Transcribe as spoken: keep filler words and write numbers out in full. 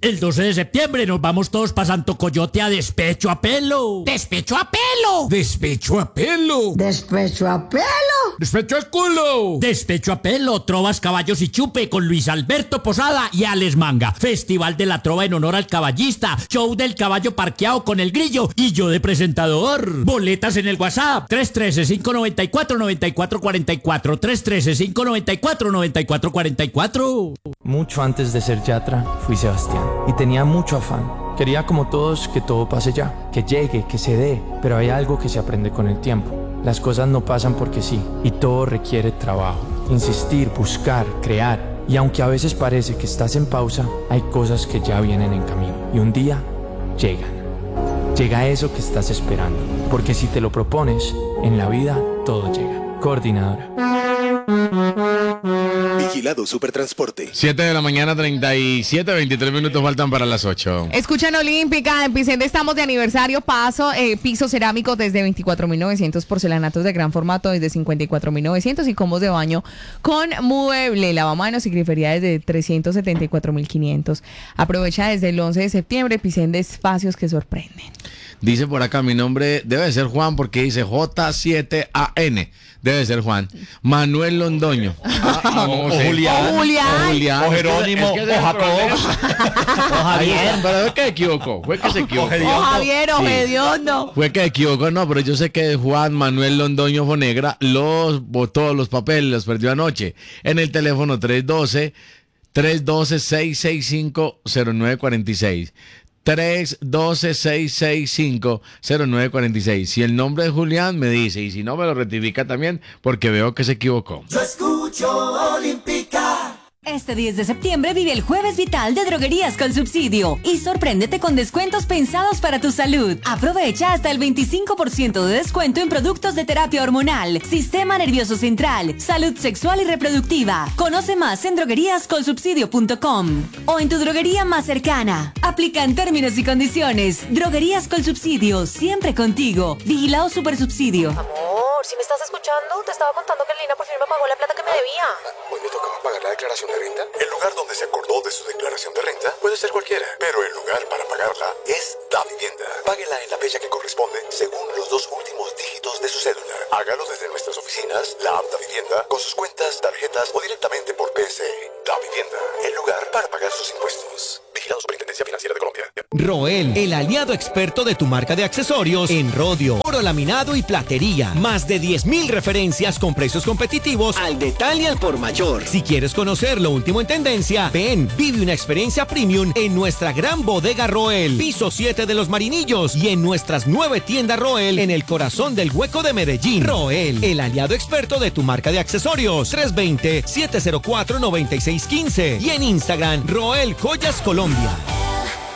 El doce de septiembre nos vamos todos pa' Santo Coyote a despecho a pelo. ¡Despecho a pelo! ¡Despecho a pelo! ¡Despecho a pelo! ¡Despecho al culo! Despecho a pelo, trovas, caballos y chupe con Luis Alberto Posada y Alex Manga. Festival de la trova en honor al caballista. Show del caballo parqueado con el grillo y yo de presentador. Boletas en el WhatsApp tres uno tres, cinco nueve cuatro, nueve cuatro cuatro cuatro. tres uno tres, cinco nueve cuatro, nueve cuatro cuatro cuatro. Mucho antes de ser Yatra, fui Sebastián y tenía mucho afán. Quería como todos que todo pase ya, que llegue, que se dé, pero hay algo que se aprende con el tiempo. Las cosas no pasan porque sí, y todo requiere trabajo, insistir, buscar, crear. Y aunque a veces parece que estás en pausa, hay cosas que ya vienen en camino. Y un día, llegan. Llega eso que estás esperando. Porque si te lo propones, en la vida todo llega. Coordinadora. Vigilado Supertransporte. siete de la mañana, treinta y siete, veintitrés minutos faltan para las ocho. Escuchan Olímpica, en Picende estamos de aniversario, paso, eh, piso cerámico desde veinticuatro mil novecientos, porcelanatos de gran formato desde cincuenta y cuatro mil novecientos y combos de baño con mueble, lavamanos y grifería desde trescientos setenta y cuatro mil quinientos. Aprovecha desde el once de septiembre, Picende espacios que sorprenden. Dice por acá, mi nombre debe ser Juan porque dice J siete A N. Debe ser Juan. Manuel Londoño. Ah, ah, no, o, sé. Julián. O Julián. O Julián. O Jerónimo. Es que, es que O Jacob. O Javier. Pero es que se equivocó. Fue que se equivocó. O Javier, o Sí. Hediondo. Fue que se equivocó, no, pero yo sé que Juan Manuel Londoño Fonegra los botó los papeles, los perdió anoche. En el teléfono tres uno dos, tres uno dos, seis seis cinco, cero nueve cuatro seis. tres uno dos, seis seis cinco, cero nueve cuatro seis. Si el nombre es Julián, me dice. Y si no, me lo rectifica también porque veo que se equivocó. Yo escucho Olímpica. Este diez de septiembre vive el Jueves Vital de Droguerías con Subsidio y sorpréndete con descuentos pensados para tu salud. Aprovecha hasta el veinticinco por ciento de descuento en productos de terapia hormonal, sistema nervioso central, salud sexual y reproductiva. Conoce más en droguerías con subsidio punto com o en tu droguería más cercana. Aplican términos y condiciones. Droguerías con Subsidio, siempre contigo. Vigilado Supersubsidio. Amor, si me estás escuchando, te estaba contando que Lina por fin me pagó la plata que me debía. Hoy me tocaba pagar la declaración de renta. El lugar donde se acordó de su declaración de renta puede ser cualquiera, pero el lugar para pagarla es Davivienda. Páguela en la fecha que corresponde según los dos últimos dígitos de su cédula. Hágalo desde nuestras oficinas, la app Davivienda, con sus cuentas, tarjetas o directamente por P S. Davivienda, el lugar para pagar sus impuestos. Vigilado Superintendencia Financiera de Colombia. Roel, el aliado experto de tu marca de accesorios en rodio, oro laminado y platería. Más de diez mil referencias con precios competitivos al detalle y al por mayor. Si quieres conocer lo último en tendencia, ven, vive una experiencia premium en nuestra gran bodega Roel, piso siete de Los Marinillos y en nuestras nueve tiendas Roel en el corazón del Hueco de Medellín. Roel, el aliado experto de tu marca de accesorios. tres dos cero, siete cero cuatro, nueve seis uno cinco y en Instagram, Roel Joyas Colombia.